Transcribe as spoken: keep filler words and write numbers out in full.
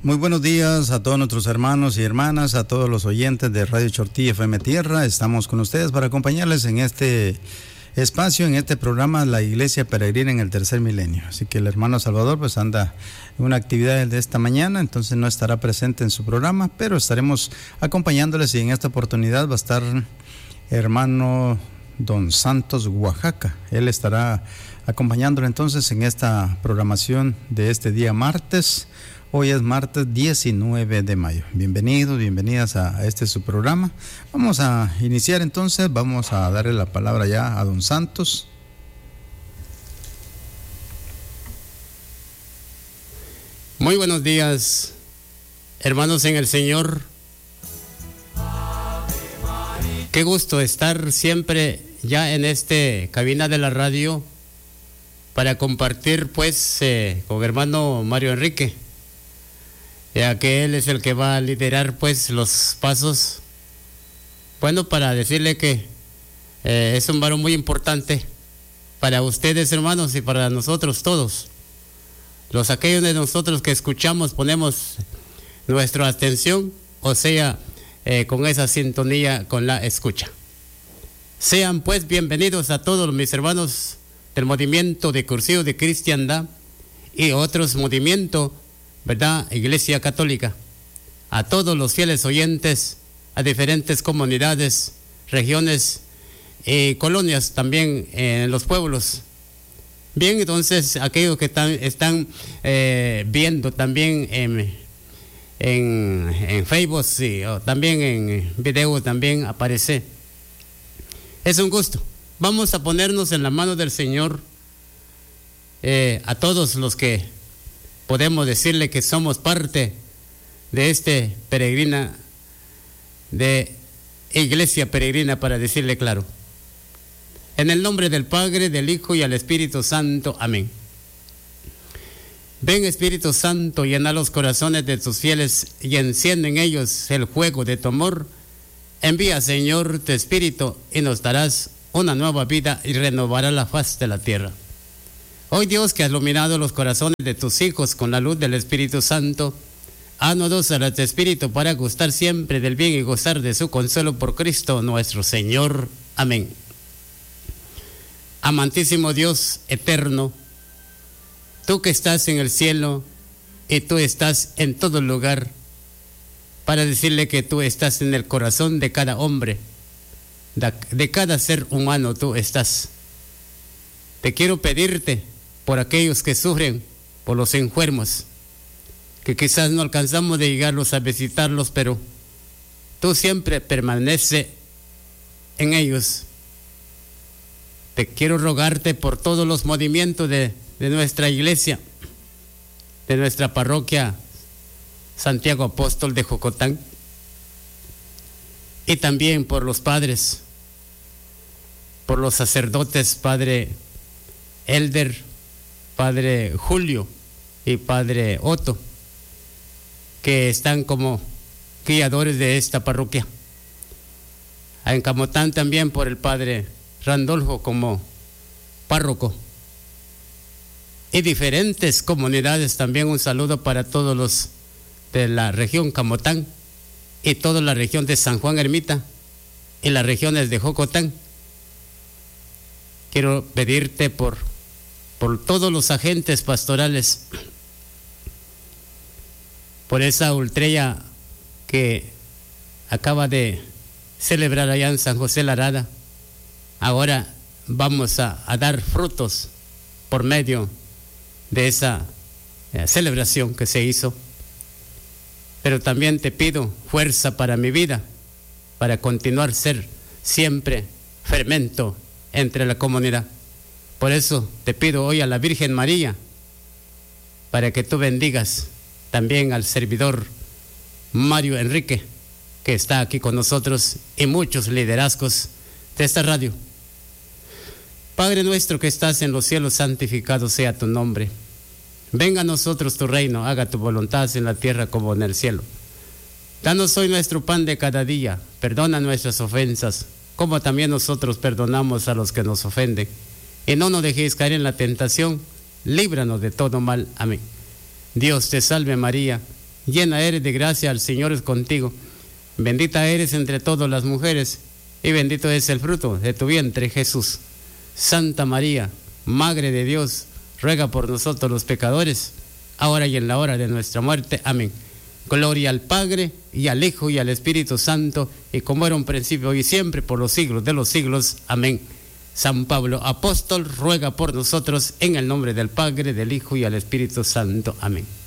Muy buenos días a todos nuestros hermanos y hermanas, a todos los oyentes de Radio Chortí F M Tierra. Estamos con ustedes para acompañarles en este espacio, en este programa, la Iglesia Peregrina en el Tercer Milenio. Así que el hermano Salvador pues anda en una actividad de esta mañana, entonces no estará presente en su programa, pero estaremos acompañándoles y en esta oportunidad va a estar hermano Don Santos Oaxaca. Él estará acompañándolo entonces en esta programación de este día martes. Hoy es martes diecinueve de mayo. Bienvenidos, bienvenidas a, a este su programa. Vamos a iniciar entonces, vamos a darle la palabra ya a don Santos. Muy buenos días, hermanos en el Señor. Qué gusto estar siempre ya en este cabina de la radio para compartir pues eh, con hermano Mario Enrique, ya que él es el que va a liderar pues los pasos. Bueno, para decirle que eh, es un varón muy importante para ustedes, hermanos, y para nosotros todos. Los aquellos de nosotros que escuchamos, ponemos nuestra atención, o sea, eh, con esa sintonía, con la escucha. Sean pues bienvenidos a todos mis hermanos del movimiento de Cursillo de Cristiandad y otros movimientos, ¿verdad? Iglesia Católica, a todos los fieles oyentes, a diferentes comunidades, regiones y colonias también en los pueblos. Bien, entonces aquellos que están, están eh, viendo también en, en, en Facebook, sí, o también en video también aparece. Es un gusto. Vamos a ponernos en la mano del Señor eh, a todos los que podemos decirle que somos parte de este peregrina, de Iglesia Peregrina, para decirle claro. En el nombre del Padre, del Hijo y del Espíritu Santo. Amén. Ven, Espíritu Santo, llena los corazones de tus fieles y enciende en ellos el fuego de tu amor. Envía, Señor, tu Espíritu y nos darás una nueva vida y renovará la faz de la tierra. Hoy, Dios, que has iluminado los corazones de tus hijos con la luz del Espíritu Santo, haznos a tu Espíritu para gustar siempre del bien y gozar de su consuelo por Cristo nuestro Señor. Amén. Amantísimo Dios eterno, tú que estás en el cielo y tú estás en todo lugar, para decirle que tú estás en el corazón de cada hombre, de cada ser humano tú estás. Te quiero pedirte por aquellos que sufren, por los enfermos, que quizás no alcanzamos de llegarlos a visitarlos, pero tú siempre permaneces en ellos. Te quiero rogarte por todos los movimientos de, de nuestra iglesia, de nuestra parroquia Santiago Apóstol de Jocotán, y también por los padres, por los sacerdotes, Padre Elder, Padre Julio y Padre Otto, que están como guiadores de esta parroquia. En Camotán también por el Padre Randolfo como párroco. Y diferentes comunidades también. Un saludo para todos los de la región Camotán y toda la región de San Juan Ermita y las regiones de Jocotán. Quiero pedirte por por todos los agentes pastorales, por esa ultrella que acaba de celebrar allá en San José Larada. Ahora vamos a, a dar frutos por medio de esa eh, celebración que se hizo. Pero también te pido fuerza para mi vida, para continuar ser siempre fermento entre la comunidad. Por eso te pido hoy a la Virgen María, para que tú bendigas también al servidor Mario Enrique, que está aquí con nosotros, y muchos liderazgos de esta radio. Padre nuestro que estás en los cielos, santificado sea tu nombre. Venga a nosotros tu reino, haga tu voluntad en la tierra como en el cielo. Danos hoy nuestro pan de cada día, perdona nuestras ofensas, como también nosotros perdonamos a los que nos ofenden. Y no nos dejéis caer en la tentación, líbranos de todo mal. Amén. Dios te salve María, llena eres de gracia, el Señor es contigo. Bendita eres entre todas las mujeres, y bendito es el fruto de tu vientre, Jesús. Santa María, Madre de Dios, ruega por nosotros los pecadores, ahora y en la hora de nuestra muerte. Amén. Gloria al Padre, y al Hijo, y al Espíritu Santo, y como era un principio, y siempre, por los siglos de los siglos. Amén. San Pablo, apóstol, ruega por nosotros, en el nombre del Padre, del Hijo, y del Espíritu Santo. Amén.